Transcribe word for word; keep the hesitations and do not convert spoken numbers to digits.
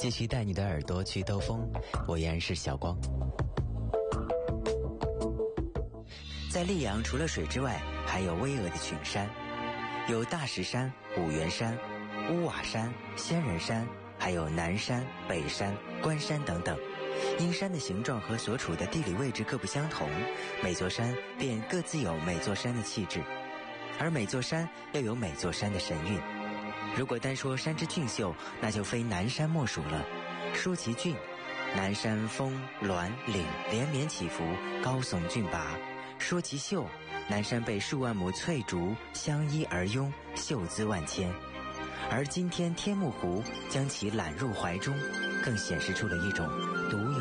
继续带你的耳朵去兜风，我依然是小光。在溧阳，除了水之外，还有巍峨的群山，有大石山、五原山、乌瓦山、仙人山，还有南山、北山、关山等等。因山的形状和所处的地理位置各不相同，每座山便各自有每座山的气质，而每座山又有每座山的神韵。如果单说山之俊秀，那就非南山莫属了。说其俊，南山峰峦岭连绵起伏，高耸峻拔；说其秀，南山被数万亩翠竹相依而拥，秀姿万千。而今天天目湖将其揽入怀中，更显示出了一种独